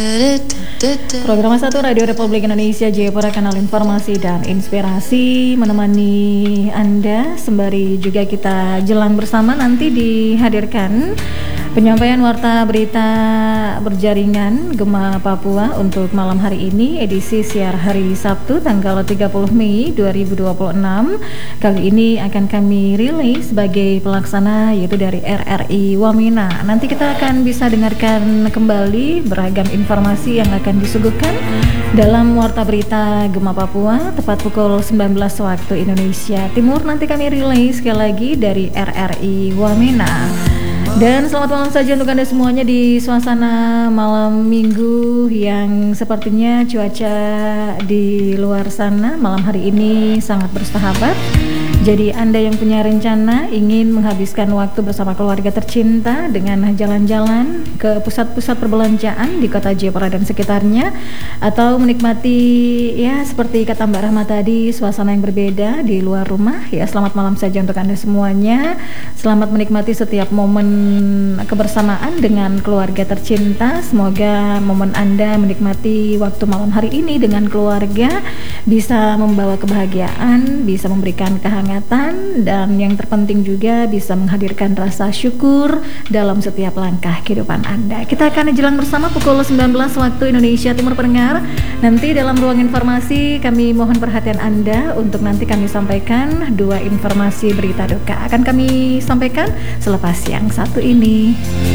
Program 1 Radio Republik Indonesia Jayapura, kanal informasi dan inspirasi, menemani Anda sembari juga kita jelang bersama. Nanti dihadirkan penyampaian warta berita berjaringan Gema Papua untuk malam hari ini, edisi siar hari Sabtu tanggal 30 Mei 2026. Kali ini akan kami rilis sebagai pelaksana, yaitu dari RRI Wamena. Nanti kita akan bisa dengarkan kembali beragam informasi yang akan disuguhkan dalam warta berita Gema Papua tepat pukul 19 waktu Indonesia Timur. Nanti kami rilis sekali lagi dari RRI Wamena. Dan selamat malam saja untuk Anda semuanya di suasana malam minggu yang sepertinya cuaca di luar sana malam hari ini sangat bersahabat. Jadi Anda yang punya rencana ingin menghabiskan waktu bersama keluarga tercinta dengan jalan-jalan ke pusat-pusat perbelanjaan di kota Jayapura dan sekitarnya, atau menikmati, ya seperti kata Mbak Rahma tadi, suasana yang berbeda di luar rumah, ya selamat malam saja untuk Anda semuanya. Selamat menikmati setiap momen kebersamaan dengan keluarga tercinta. Semoga momen Anda menikmati waktu malam hari ini dengan keluarga bisa membawa kebahagiaan, bisa memberikan kehangatan, dan yang terpenting juga bisa menghadirkan rasa syukur dalam setiap langkah kehidupan Anda. Kita akan jelang bersama pukul 19 waktu Indonesia Timur pendengar. Nanti dalam ruang informasi kami mohon perhatian Anda untuk nanti kami sampaikan dua informasi berita duka. Akan kami sampaikan selepas yang satu ini.